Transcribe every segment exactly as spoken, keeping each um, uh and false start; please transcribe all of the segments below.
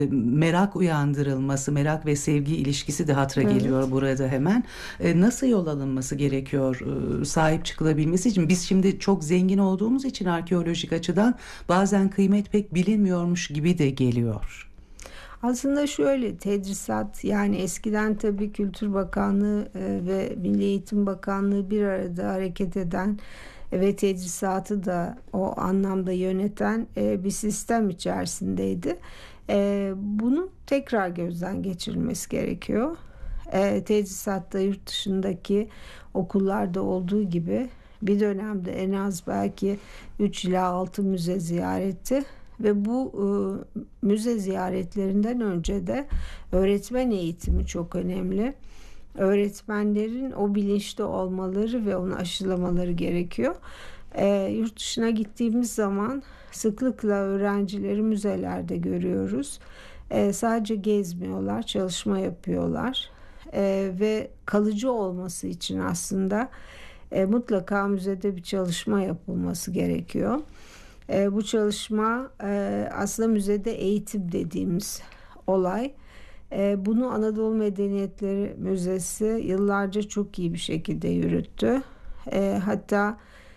merak uyandırılması, merak ve sevgi ilişkisi de hatıra Evet. geliyor burada hemen. E, nasıl yol alınması gerekiyor e, sahip çıkılabilmesi için? Biz şimdi çok zengin olduğumuz için arkeolojik açıdan bazen kıymet pek bilinmiyormuş gibi de geliyor. Aslında şöyle, tedrisat, yani eskiden tabii Kültür Bakanlığı e, ve Milli Eğitim Bakanlığı bir arada hareket eden ve tedrisatı da o anlamda yöneten e, bir sistem içerisindeydi. E, bunun tekrar gözden geçirilmesi gerekiyor. E, tedrisatta yurt dışındaki okullarda olduğu gibi bir dönemde en az belki üç ila altı müze ziyareti ve bu e, müze ziyaretlerinden önce de öğretmen eğitimi çok önemli. Öğretmenlerin o bilinçli olmaları ve onu aşılamaları gerekiyor. E, yurt dışına gittiğimiz zaman sıklıkla öğrencileri müzelerde görüyoruz. E, sadece gezmiyorlar, çalışma yapıyorlar. E, ve kalıcı olması için aslında e, mutlaka müzede bir çalışma yapılması gerekiyor. E, bu çalışma e, aslında müzede eğitim dediğimiz olay. E, bunu Anadolu Medeniyetleri Müzesi yıllarca çok iyi bir şekilde yürüttü. E, hatta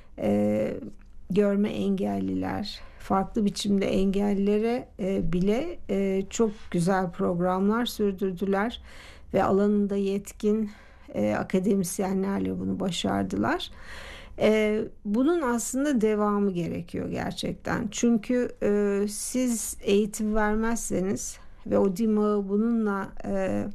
e, görme engelliler, farklı biçimde engellilere e, bile e, çok güzel programlar sürdürdüler ve alanında yetkin e, akademisyenlerle bunu başardılar. E, bunun aslında devamı gerekiyor gerçekten. Çünkü e, siz eğitim vermezseniz ve o dimağı bununla e,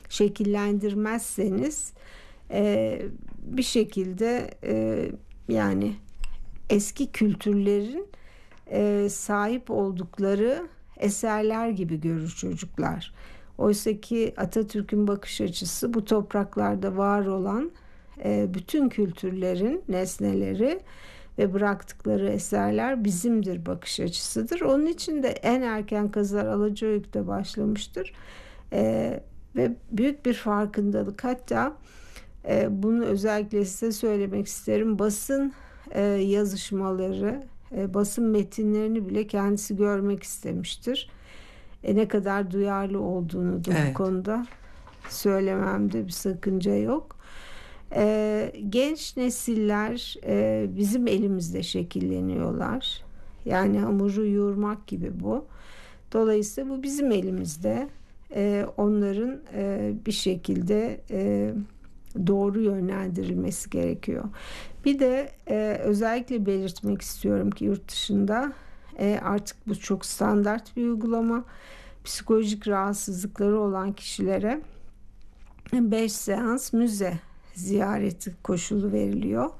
şekillendirmezseniz e, bir şekilde e, yani eski kültürlerin e, sahip oldukları eserler gibi görür çocuklar. Oysa ki Atatürk'ün bakış açısı bu topraklarda var olan e, bütün kültürlerin nesneleri ve bıraktıkları eserler bizimdir bakış açısıdır. Onun için de en erken kazılar Alacıöyük'te başlamıştır. E, ve büyük bir farkındalık, hatta e, bunu özellikle size söylemek isterim, basın e, yazışmaları, e, basın metinlerini bile kendisi görmek istemiştir. E, ne kadar duyarlı olduğunu da Evet. bu konuda söylememde bir sakınca yok. E, genç nesiller e, bizim elimizde şekilleniyorlar. Yani hamuru yoğurmak gibi bu. Dolayısıyla bu bizim elimizde. E, onların e, bir şekilde e, doğru yönlendirilmesi gerekiyor. Bir de e, özellikle belirtmek istiyorum ki yurt dışında e, artık bu çok standart bir uygulama. Psikolojik rahatsızlıkları olan kişilere beş seans müze ziyareti koşulu veriliyor.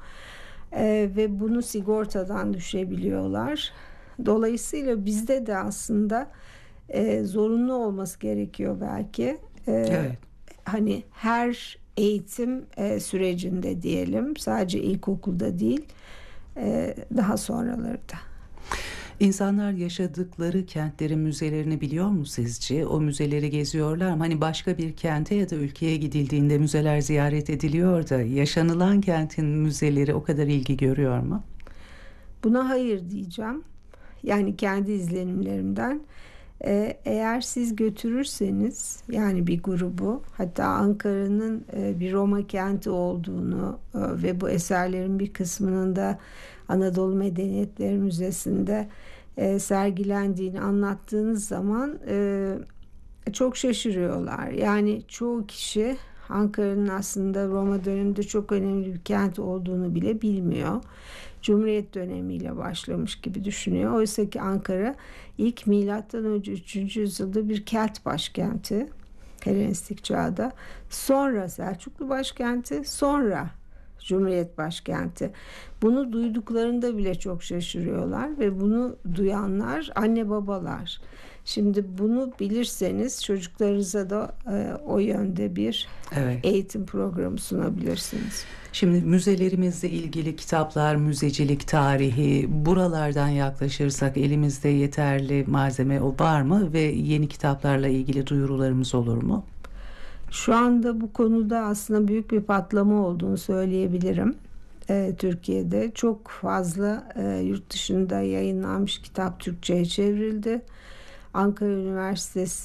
E, ve bunu sigortadan düşebiliyorlar. Dolayısıyla bizde de aslında e, zorunlu olması gerekiyor belki. E, Evet. Hani her eğitim e, sürecinde diyelim, sadece ilkokulda değil, e, daha sonraları da. İnsanlar yaşadıkları kentlerin müzelerini biliyor mu sizce? O müzeleri geziyorlar mı? Hani başka bir kente ya da ülkeye gidildiğinde müzeler ziyaret ediliyor da yaşanılan kentin müzeleri o kadar ilgi görüyor mu? Buna hayır diyeceğim. Yani kendi izlenimlerimden. Ee, eğer siz götürürseniz, yani bir grubu, hatta Ankara'nın e, bir Roma kenti olduğunu e, ve bu eserlerin bir kısmının da Anadolu Medeniyetleri Müzesi'nde e, sergilendiğini anlattığınız zaman e, çok şaşırıyorlar. Yani çoğu kişi Ankara'nın aslında Roma döneminde çok önemli bir kent olduğunu bile bilmiyor. Cumhuriyet dönemiyle başlamış gibi düşünüyor. Oysa ki Ankara ilk milattan önce üçüncü yüzyılda bir Kelt başkenti, Helenistik çağda. Sonra Selçuklu başkenti, sonra Cumhuriyet başkenti. Bunu duyduklarında bile çok şaşırıyorlar ve bunu duyanlar anne babalar. Şimdi bunu bilirseniz çocuklarınıza da e, o yönde bir Evet. eğitim programı sunabilirsiniz. Şimdi müzelerimizle ilgili kitaplar, müzecilik tarihi, buralardan yaklaşırsak elimizde yeterli malzeme var mı ve yeni kitaplarla ilgili duyurularımız olur mu? Şu anda bu konuda aslında büyük bir patlama olduğunu söyleyebilirim. Ee, Türkiye'de çok fazla e, yurt dışında yayınlanmış kitap Türkçe'ye çevrildi. Ankara Üniversitesi